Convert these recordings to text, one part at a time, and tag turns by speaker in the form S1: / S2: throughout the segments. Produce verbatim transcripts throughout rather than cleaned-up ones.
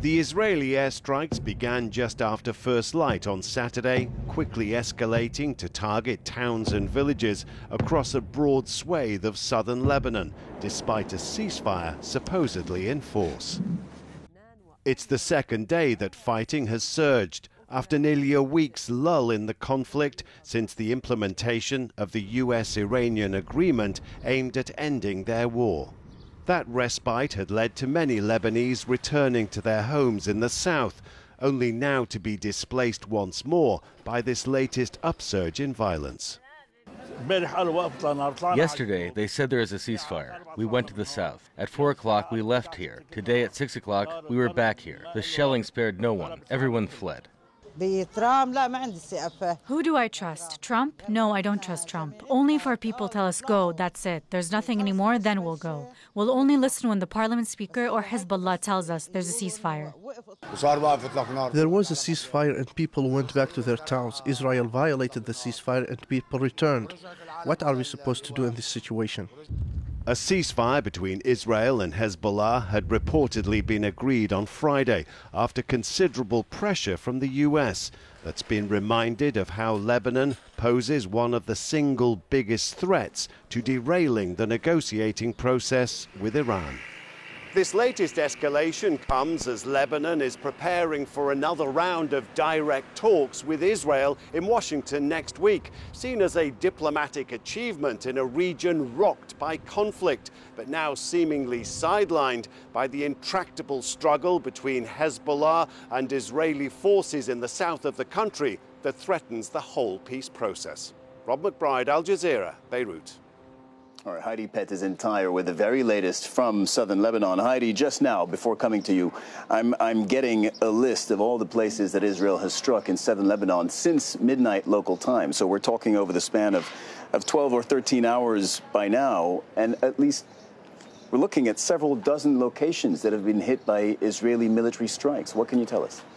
S1: The Israeli airstrikes began just after first light on Saturday, quickly escalating to target towns and villages across a broad swathe of southern Lebanon, despite a ceasefire supposedly in force. It's the second day that fighting has surged, after nearly a week's lull in the conflict since the implementation of the U S-Iranian agreement aimed at ending their war. That respite had led to many Lebanese returning to their homes in the south, only now to be displaced once more by this latest upsurge in violence.
S2: Yesterday, they said there is a ceasefire. We went to the south. At four o'clock, we left here. Today, at six o'clock, we were back here. The shelling spared no one. Everyone fled.
S3: Who do I trust? Trump? No, I don't trust Trump. Only if our people tell us go, that's it. There's nothing anymore, then we'll go. We'll only listen when the parliament speaker or Hezbollah tells us there's a ceasefire.
S4: There was a ceasefire and people went back to their towns. Israel violated the ceasefire and people returned. What are we supposed to do in this situation?
S1: A ceasefire between Israel and Hezbollah had reportedly been agreed on Friday after considerable pressure from the U S that's been reminded of how Lebanon poses one of the single biggest threats to derailing the negotiating process with Iran. This latest escalation comes as Lebanon is preparing for another round of direct talks with Israel in Washington next week, seen as a diplomatic achievement in a region rocked by conflict, but now seemingly sidelined by the intractable struggle between Hezbollah and Israeli forces in the south of the country that threatens the whole peace process. Rob McBride, Al Jazeera, Beirut.
S5: All right, Heidi Pett is in Tyre with the very latest from southern Lebanon. Heidi, just now, before coming to you, I'm, I'm getting a list of all the places that Israel has struck in southern Lebanon since midnight local time. So we're talking over the span of, of twelve or thirteen hours by now, and at least we're looking at several dozen locations that have been hit by Israeli military strikes. What can you tell us?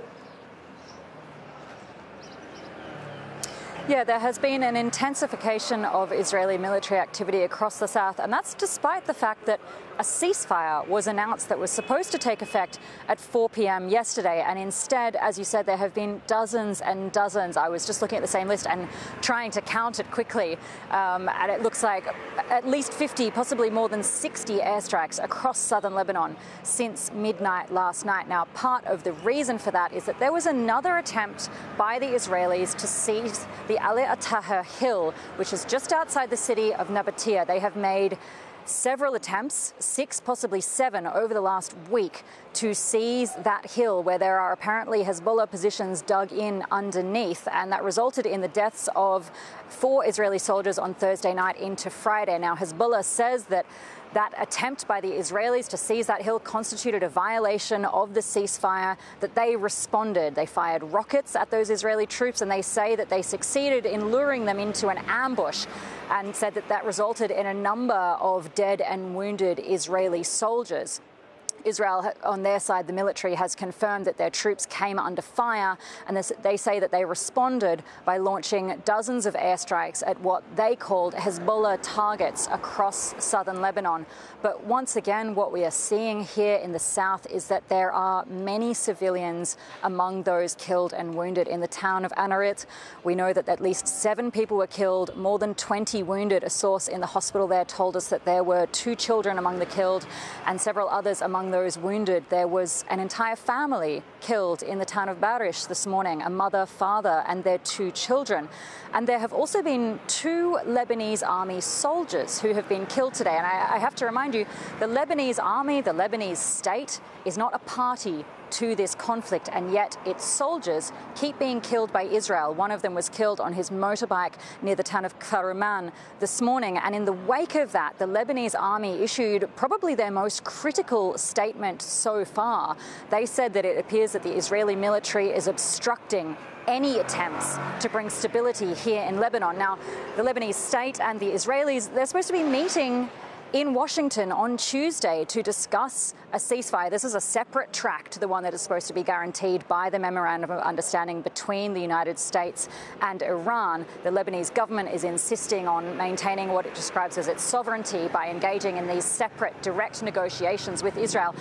S6: Yeah, there has been an intensification of Israeli military activity across the south, and that's despite the fact that a ceasefire was announced that was supposed to take effect at four p m yesterday. And instead, as you said, there have been dozens and dozens. I was just looking at the same list and trying to count it quickly. Um, and it looks like at least fifty, possibly more than sixty airstrikes across southern Lebanon since midnight last night. Now, part of the reason for that is that there was another attempt by the Israelis to seize the Ali Ataha Hill, which is just outside the city of Nabatea. They have made several attempts, six, possibly seven, over the last week to seize that hill where there are apparently Hezbollah positions dug in underneath, and that resulted in the deaths of four Israeli soldiers on Thursday night into Friday. Now, Hezbollah says that that attempt by the Israelis to seize that hill constituted a violation of the ceasefire, that they responded. They fired rockets at those Israeli troops, and they say that they succeeded in luring them into an ambush, and said that that resulted in a number of dead and wounded Israeli soldiers. Israel, on their side, the military has confirmed that their troops came under fire, and they say that they responded by launching dozens of airstrikes at what they called Hezbollah targets across southern Lebanon. But once again, what we are seeing here in the south is that there are many civilians among those killed and wounded. In the town of Anarit, we know that at least seven people were killed, more than twenty wounded. A source in the hospital there told us that there were two children among the killed and several others among those wounded. There was an entire family killed in the town of Barish this morning, a mother, father, and their two children. And there have also been two Lebanese army soldiers who have been killed today. And I, I have to remind you, the Lebanese army, the Lebanese state, is not a party to this conflict, and yet its soldiers keep being killed by Israel. One of them was killed on his motorbike near the town of Karaman this morning, and in the wake of that, the Lebanese army issued probably their most critical statement so far. They said that it appears that the Israeli military is obstructing any attempts to bring stability here in Lebanon. Now, the Lebanese state and the Israelis, they're supposed to be meeting in Washington on Tuesday to discuss a ceasefire. This is a separate track to the one that is supposed to be guaranteed by the Memorandum of Understanding between the United States and Iran. The Lebanese government is insisting on maintaining what it describes as its sovereignty by engaging in these separate direct negotiations with Israel.